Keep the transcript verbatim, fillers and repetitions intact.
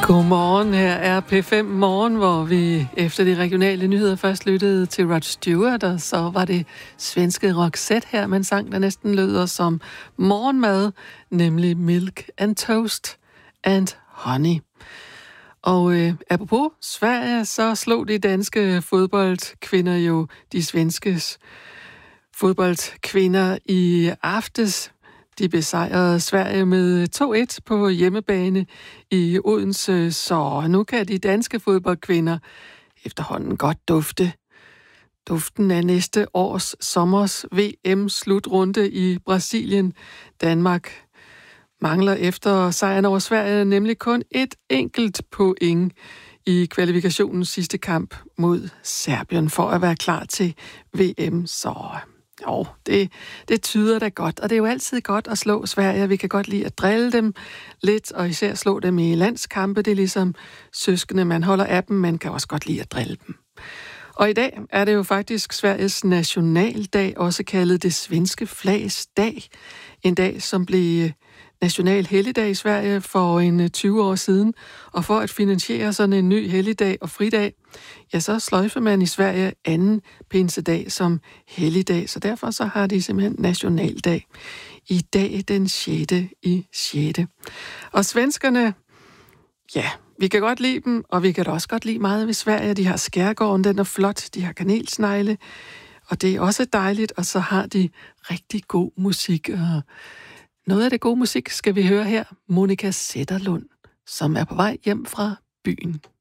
Godmorgen, her er P fem Morgen, hvor vi efter de regionale nyheder først lyttede til Rod Stewart, og så var det svenske Roxette her, man sang, der næsten lyder som morgenmad, nemlig Milk and Toast and Honey. Og øh, apropos Sverige, så slog de danske fodboldkvinder jo de svenskes fodboldkvinder i aftes. De besejrede Sverige med to et på hjemmebane i Odense, så nu kan de danske fodboldkvinder efterhånden godt dufte. Duften af næste års sommers V M-slutrunde i Brasilien. Danmark mangler efter sejren over Sverige nemlig kun et enkelt point i kvalifikationens sidste kamp mod Serbien for at være klar til V M, så... Jo, det, det tyder da godt, og det er jo altid godt at slå Sverige. Vi kan godt lide at drille dem lidt, og især slå dem i landskampe. Det er ligesom søskende, man holder af dem, man kan også godt lide at drille dem. Og i dag er det jo faktisk Sveriges nationaldag, også kaldet det svenske flags dag. En dag, som blev national helligdag i Sverige for en tyve år siden. Og for at finansiere sådan en ny helligdag og fridag, ja, så sløjfer man i Sverige anden pinsedag som helligdag. Så derfor så har de simpelthen nationaldag i dag den sjette i sjette. Og svenskerne, ja, vi kan godt lide dem, og vi kan da også godt lide meget ved Sverige. De har skærgården, den er flot, de har kanelsnegle, og det er også dejligt, og så har de rigtig god musik. Og noget af det gode musik skal vi høre her. Monica Zetterlund, som er på vej hjem fra byen.